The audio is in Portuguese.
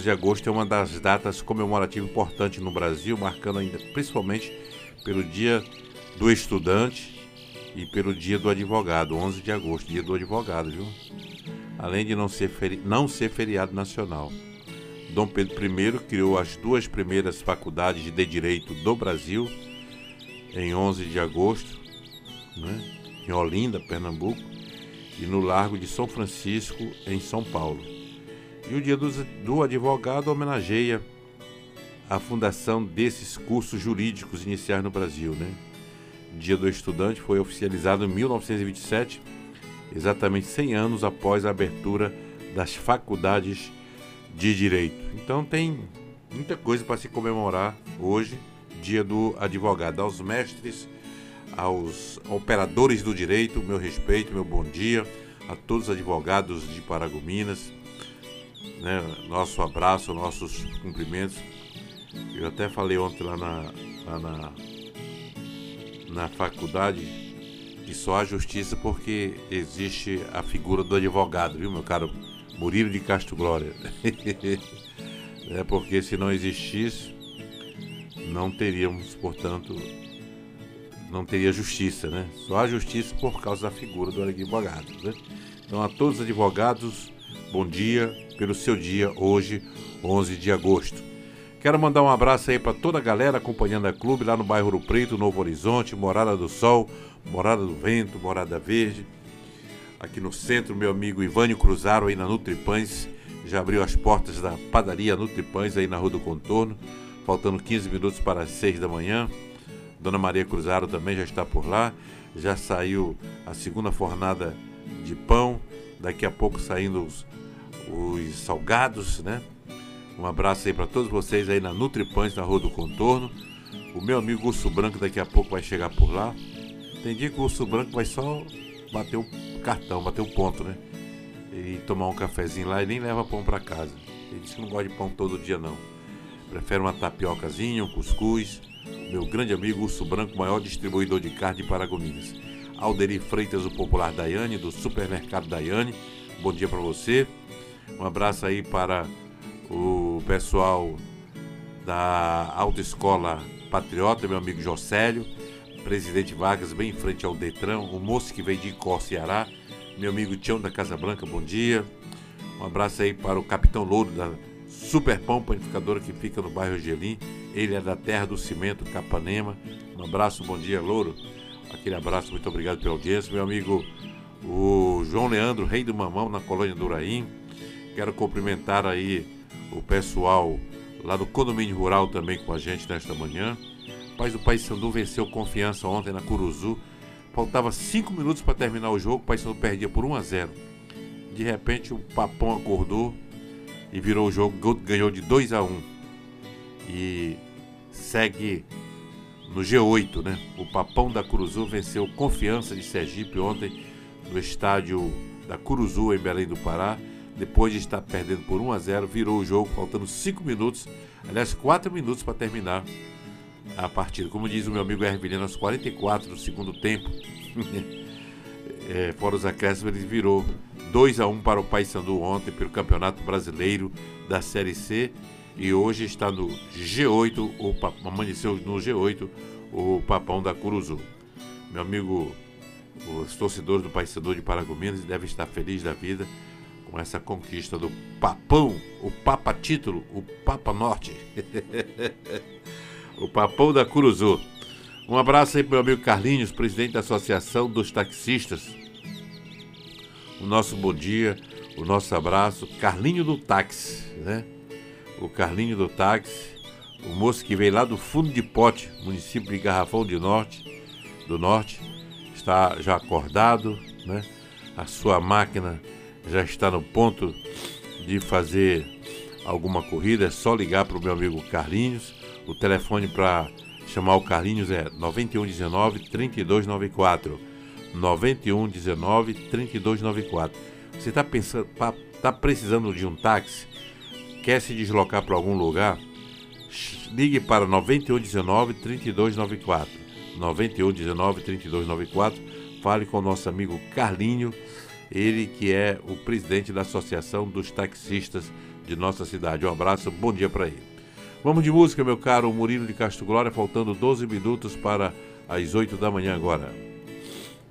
de agosto é uma das datas comemorativas importantes no Brasil, marcando ainda principalmente pelo Dia do Estudante e pelo Dia do Advogado, 11 de agosto, Dia do Advogado, viu? Além de não ser feriado nacional. Dom Pedro I criou as duas primeiras faculdades de Direito do Brasil em 11 de agosto, né, em Olinda, Pernambuco, e no Largo de São Francisco, em São Paulo. E o Dia do Advogado homenageia a fundação desses cursos jurídicos iniciais no Brasil, né? O Dia do Estudante foi oficializado em 1927, exatamente 100 anos após a abertura das faculdades de Direito. Então tem muita coisa para se comemorar hoje, Dia do Advogado. Aos mestres, aos operadores do direito, meu respeito, meu bom dia, a todos os advogados de Paragominas, né? Nosso abraço, nossos cumprimentos. Eu até falei ontem lá na faculdade que só há justiça porque existe a figura do advogado, viu, meu caro Murilo de Castro Glória? Porque se não existisse, não teríamos, portanto, não teria justiça, né? Só há justiça por causa da figura do advogado, né? Então, a todos os advogados, bom dia pelo seu dia hoje, 11 de agosto. Quero mandar um abraço aí para toda a galera acompanhando a clube lá no bairro Ouro Preto, Novo Horizonte, Morada do Sol, Morada do Vento, Morada Verde. Aqui no centro, meu amigo Ivânio Cruzaro aí na Nutripães, já abriu as portas da padaria Nutripães aí na Rua do Contorno, faltando 15 minutos para as 6 da manhã. Dona Maria Cruzaro também já está por lá, já saiu a segunda fornada de pão, daqui a pouco saindo os salgados, né? Um abraço aí para todos vocês aí na Nutripães, na Rua do Contorno. O meu amigo Urso Branco daqui a pouco vai chegar por lá. Tem dia que o Urso Branco vai só bater o cartão, bater o ponto, né? E tomar um cafezinho lá e nem leva pão para casa. Ele disse que não gosta de pão todo dia, não. Prefere uma tapiocazinha, um cuscuz. Meu grande amigo Urso Branco, maior distribuidor de carne de Paragominas. Alderi Freitas, o popular Daiane, do supermercado Daiane. Bom dia para você. Um abraço aí para o pessoal da Autoescola Patriota, meu amigo Jocélio, Presidente Vargas, bem em frente ao Detran, o moço que veio de Icó, Ceará, meu amigo Tião da Casa Branca, bom dia. Um abraço aí para o Capitão Louro da Super Pão Panificadora, que fica no bairro Gelim. Ele é da terra do cimento, Capanema. Um abraço, bom dia, Louro. Aquele abraço, muito obrigado pela audiência. Meu amigo o João Leandro, rei do mamão, na colônia do Uraim. Quero cumprimentar aí o pessoal lá do condomínio rural também com a gente nesta manhã. Paz do Paysandu venceu Confiança ontem na Curuzu. Faltava 5 minutos para terminar o jogo, o Paysandu perdia por 1-0. De repente o Papão acordou e virou o jogo, ganhou de 2-1. E segue no G8, né? O Papão da Curuzu venceu Confiança de Sergipe ontem no estádio da Curuzu em Belém do Pará. Depois de estar perdendo por 1-0, virou o jogo, faltando 5 minutos, aliás, 4 minutos para terminar a partida. Como diz o meu amigo Ervilhano, aos 44 do segundo tempo, fora os acréscimos, ele virou 2-1 para o Paysandu ontem pelo Campeonato Brasileiro da Série C. E hoje está no G8, amanheceu no G8 o Papão da Curuzu. Meu amigo, os torcedores do Paysandu de Paragominas devem estar felizes da vida com essa conquista do Papão, o Papa Título, o Papa Norte, o Papão da Curuzu. Um abraço aí para o meu amigo Carlinhos, presidente da Associação dos Taxistas. O nosso bom dia, o nosso abraço, Carlinho do Táxi, né? O Carlinho do Táxi, o moço que veio lá do Fundo de Pote, município de Garrafão do Norte, está já acordado, né? A sua máquina já está no ponto de fazer alguma corrida, é só ligar para o meu amigo Carlinhos. O telefone para chamar o Carlinhos é 9119-3294. 9119-3294. Você está pensando, está precisando de um táxi? Quer se deslocar para algum lugar? Ligue para 9119-3294. 9119-3294. Fale com o nosso amigo Carlinho, ele que é o presidente da Associação dos Taxistas de nossa cidade. Um abraço, bom dia para ele. Vamos de música, meu caro Murilo de Castro Glória, faltando 12 minutos para as 8 da manhã agora.